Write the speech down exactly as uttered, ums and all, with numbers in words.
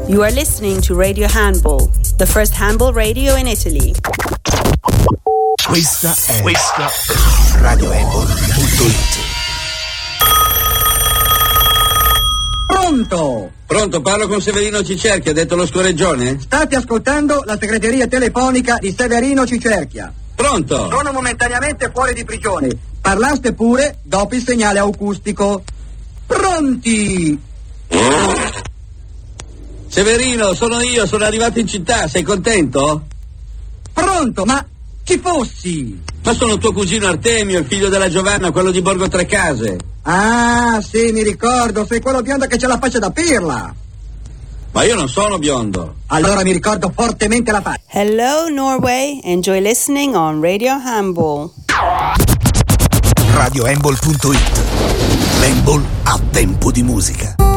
You are listening to Radio Handball, the first handball radio in Italy. Questa è, questa è radio handball punto it. Pronto? Pronto, parlo con Severino Cicerchia, ha detto lo scorreggione? State ascoltando la segreteria telefonica di Severino Cicerchia. Pronto? Sono momentaneamente fuori di prigione. Parlaste pure dopo il segnale acustico. Pronti? Severino, sono io, sono arrivato in città, sei contento? Pronto, ma chi fossi? Ma sono tuo cugino Artemio, il figlio della Giovanna, quello di Borgo Trecase. Ah, sì, mi ricordo, sei quello biondo che c'ha la faccia da pirla. Ma io non sono biondo. Allora mi ricordo fortemente la faccia. Hello Norway, enjoy listening on Radio Handball. radio handball punto it. Handball a tempo di musica.